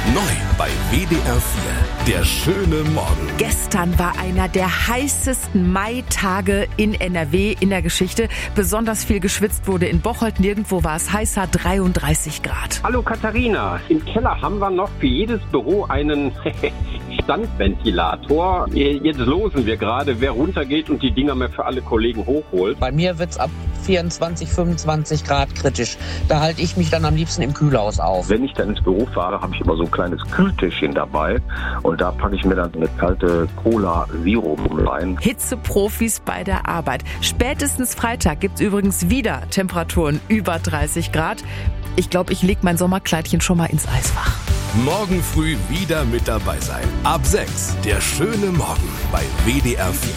Neu bei WDR 4, der schöne Morgen. Gestern war einer der heißesten Maitage in NRW in der Geschichte. Besonders viel geschwitzt wurde in Bocholt. Nirgendwo war es heißer, 33 Grad. Hallo Katharina, im Keller haben wir noch für jedes Büro einen Standventilator. Jetzt losen wir gerade, wer runtergeht und die Dinger mehr für alle Kollegen hochholt. Bei mir wird's ab 24, 25 Grad kritisch. Da halte ich mich dann am liebsten im Kühlhaus auf. Wenn ich dann ins Büro fahre, habe ich immer so ein kleines Kühltischchen dabei und da packe ich mir dann eine kalte Cola-Zero rein. Hitzeprofis bei der Arbeit. Spätestens Freitag gibt's übrigens wieder Temperaturen über 30 Grad. Ich glaube, ich lege mein Sommerkleidchen schon mal ins Eisfach. Morgen früh wieder mit dabei sein. Ab 6, der schöne Morgen bei WDR 4.